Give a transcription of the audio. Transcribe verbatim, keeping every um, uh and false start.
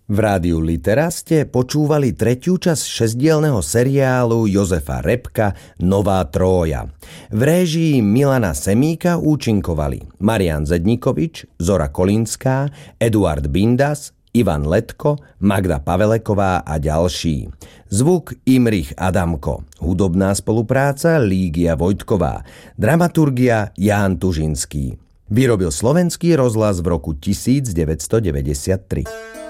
V rádiu Litera ste počúvali tretiu časť šesťdielneho seriálu Jozefa Repka Nová Trója. V réžii Milana Semíka účinkovali Marián Zedníkovič, Zora Kolínská, Eduard Bindas, Ivan Letko, Magda Paveleková a ďalší. Zvuk Imrich Adamko. Hudobná spolupráca Lígia Vojtková. Dramaturgia Ján Tužinský. Vyrobil Slovenský rozhlas v roku devätnásťstodeväťdesiattri.